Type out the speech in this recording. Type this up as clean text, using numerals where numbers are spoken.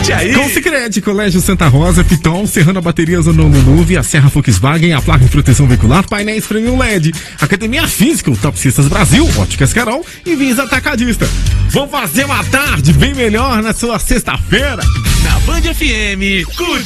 Curte aí. Com Sicredi, Colégio Santa Rosa, Piton, Serrana Baterias no Nuve, a Serra Volkswagen, a placa de proteção veicular, painéis premium LED, Academia Física, o Top Cistas Brasil, Óticas Carol e Visa Atacadista. Vamos fazer uma tarde bem melhor na sua sexta-feira. Na Band FM, curte